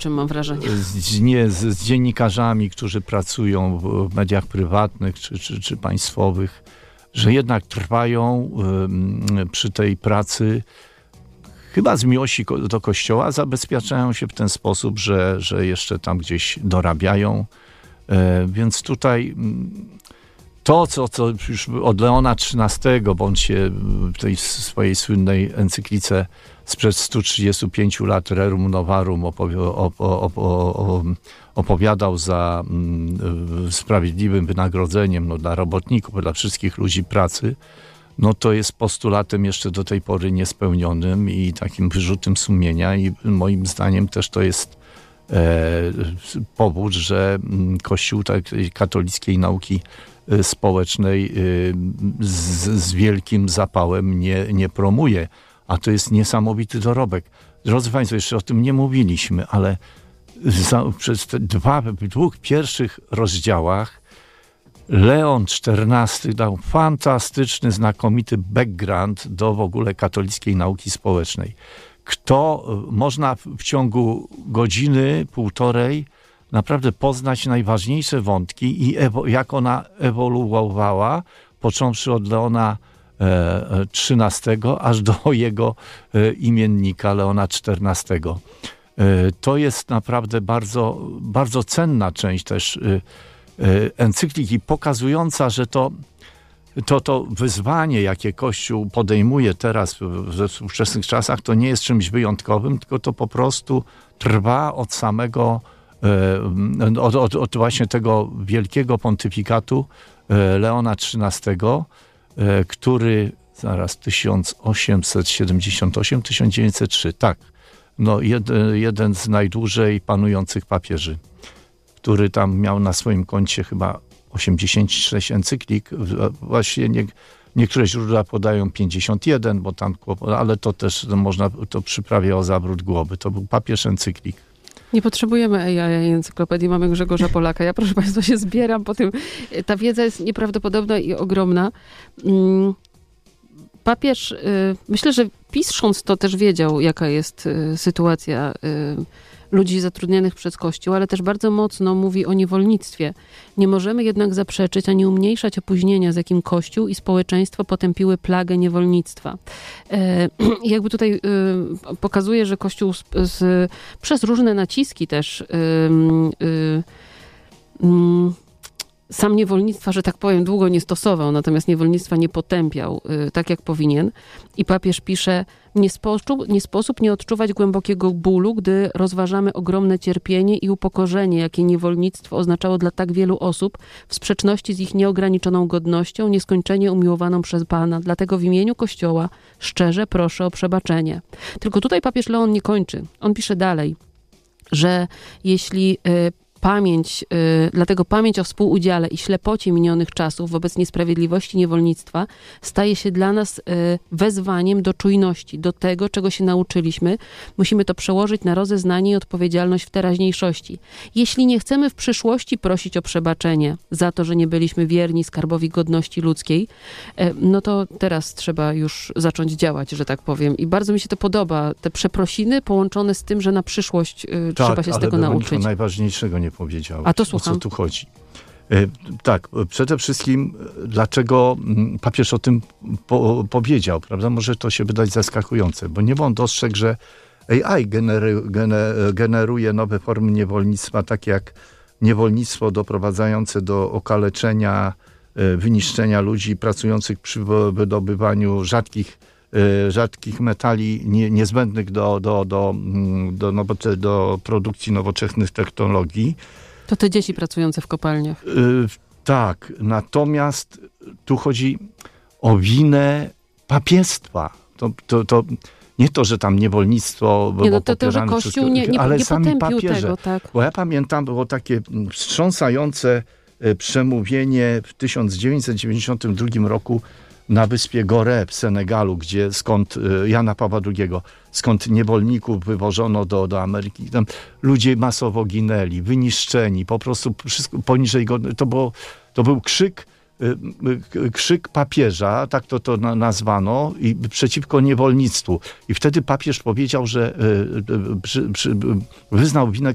działaczem, mam wrażenie. Z dziennikarzami, którzy pracują w mediach prywatnych czy państwowych, że jednak trwają przy tej pracy chyba z miłości do Kościoła, zabezpieczają się w ten sposób, że jeszcze tam gdzieś dorabiają. Więc tutaj to, co już od Leona XIII, bądź się w tej swojej słynnej encyklice sprzed 135 lat Rerum Novarum opowiadał za sprawiedliwym wynagrodzeniem dla robotników, dla wszystkich ludzi pracy, no to jest postulatem jeszcze do tej pory niespełnionym i takim wyrzutem sumienia i moim zdaniem też to jest powód, że Kościół takiej katolickiej nauki społecznej z wielkim zapałem nie promuje, a to jest niesamowity dorobek. Drodzy Państwo, jeszcze o tym nie mówiliśmy, ale przez te dwóch pierwszych rozdziałach Leon XIV dał fantastyczny, znakomity background do w ogóle katolickiej nauki społecznej. Można w ciągu godziny, półtorej naprawdę poznać najważniejsze wątki i jak ona ewoluowała, począwszy od Leona XIII aż do jego imiennika Leona XIV. To jest naprawdę bardzo, bardzo cenna część też encykliki, pokazująca, że to wyzwanie, jakie Kościół podejmuje teraz we współczesnych czasach, to nie jest czymś wyjątkowym, tylko to po prostu trwa od samego, od właśnie tego wielkiego pontyfikatu Leona XIII, który 1878-1903, tak, no jeden z najdłużej panujących papieży, który tam miał na swoim koncie chyba 86 encyklik. Właśnie niektóre źródła podają 51, bo tam, ale to też można to przyprawia o zawrót głowy. To był papież encyklik. Nie potrzebujemy AI encyklopedii, mamy Grzegorza Polaka. Ja, proszę Państwa, się zbieram po tym. Ta wiedza jest nieprawdopodobna i ogromna. Papież, myślę, że pisząc to też wiedział, jaka jest sytuacja ludzi zatrudnionych przez Kościół, ale też bardzo mocno mówi o niewolnictwie. Nie możemy jednak zaprzeczyć ani umniejszać opóźnienia, z jakim Kościół i społeczeństwo potępiły plagę niewolnictwa. Jakby tutaj pokazuje, że Kościół przez różne naciski też sam niewolnictwa, że tak powiem, długo nie stosował, natomiast niewolnictwa nie potępiał tak, jak powinien. I papież pisze, nie sposób nie odczuwać głębokiego bólu, gdy rozważamy ogromne cierpienie i upokorzenie, jakie niewolnictwo oznaczało dla tak wielu osób w sprzeczności z ich nieograniczoną godnością, nieskończenie umiłowaną przez Pana. Dlatego w imieniu Kościoła szczerze proszę o przebaczenie. Tylko tutaj papież Leon nie kończy. On pisze dalej, że jeśli dlatego pamięć o współudziale i ślepocie minionych czasów wobec niesprawiedliwości niewolnictwa staje się dla nas wezwaniem do czujności, do tego, czego się nauczyliśmy. Musimy to przełożyć na rozeznanie i odpowiedzialność w teraźniejszości. Jeśli nie chcemy w przyszłości prosić o przebaczenie za to, że nie byliśmy wierni skarbowi godności ludzkiej, no to teraz trzeba już zacząć działać, że tak powiem. I bardzo mi się to podoba. Te przeprosiny połączone z tym, że na przyszłość trzeba się z tego nauczyć. Najważniejszego nie powiedziałeś. A to słucham. O co tu chodzi? Tak, przede wszystkim dlaczego papież o tym powiedział, prawda? Może to się wydać zaskakujące, bo nie on dostrzegł, że AI generuje nowe formy niewolnictwa, takie jak niewolnictwo doprowadzające do okaleczenia, wyniszczenia ludzi pracujących przy wydobywaniu rzadkich metali niezbędnych do produkcji nowoczesnych technologii. To te dzieci pracujące w kopalniach. Tak, natomiast tu chodzi o winę papiestwa. To nie to, że tam niewolnictwo było popierane to, że Kościół nie sami potępił papieże. tego, tak. Bo ja pamiętam, było takie wstrząsające przemówienie w 1992 roku na wyspie Gorée w Senegalu, skąd Jana Pawła II, skąd niewolników wywożono do Ameryki. Tam ludzie masowo ginęli, wyniszczeni, po prostu wszystko poniżej godności. To był krzyk papieża, tak to nazwano, i przeciwko niewolnictwu. I wtedy papież powiedział, że wyznał winę